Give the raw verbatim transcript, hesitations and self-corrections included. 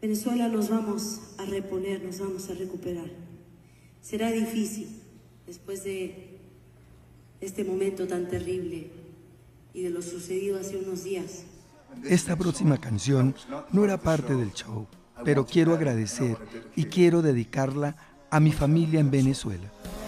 Venezuela, nos vamos a reponer, nos vamos a recuperar. Será difícil después de este momento tan terrible y de lo sucedido hace unos días. Esta próxima canción no era parte del show, pero quiero agradecer y quiero dedicarla a mi familia en Venezuela.